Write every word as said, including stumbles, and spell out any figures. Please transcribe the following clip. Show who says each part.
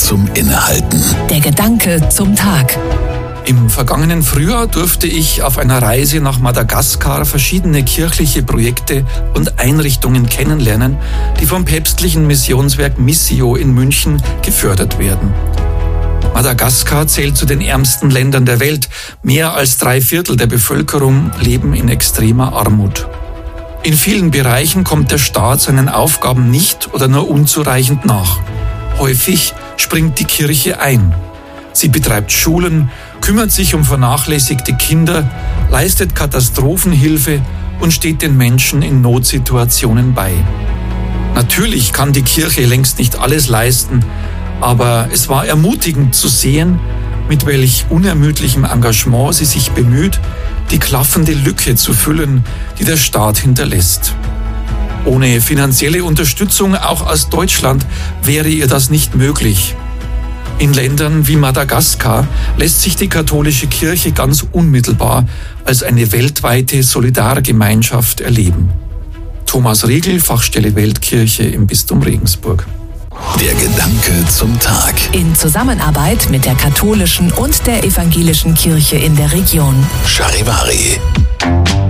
Speaker 1: zum Innehalten.
Speaker 2: Der Gedanke zum Tag.
Speaker 3: Im vergangenen Frühjahr durfte ich auf einer Reise nach Madagaskar verschiedene kirchliche Projekte und Einrichtungen kennenlernen, die vom päpstlichen Missionswerk Missio in München gefördert werden. Madagaskar zählt zu den ärmsten Ländern der Welt. Mehr als drei Viertel der Bevölkerung leben in extremer Armut. In vielen Bereichen kommt der Staat seinen Aufgaben nicht oder nur unzureichend nach. Häufig springt die Kirche ein. Sie betreibt Schulen, kümmert sich um vernachlässigte Kinder, leistet Katastrophenhilfe und steht den Menschen in Notsituationen bei. Natürlich kann die Kirche längst nicht alles leisten, aber es war ermutigend zu sehen, mit welch unermüdlichem Engagement sie sich bemüht, die klaffende Lücke zu füllen, die der Staat hinterlässt. Ohne finanzielle Unterstützung, auch aus Deutschland, wäre ihr das nicht möglich. In Ländern wie Madagaskar lässt sich die katholische Kirche ganz unmittelbar als eine weltweite Solidargemeinschaft erleben. Thomas Riegel, Fachstelle Weltkirche im Bistum Regensburg.
Speaker 1: Der Gedanke zum Tag.
Speaker 2: In Zusammenarbeit mit der katholischen und der evangelischen Kirche in der Region.
Speaker 1: Charivari.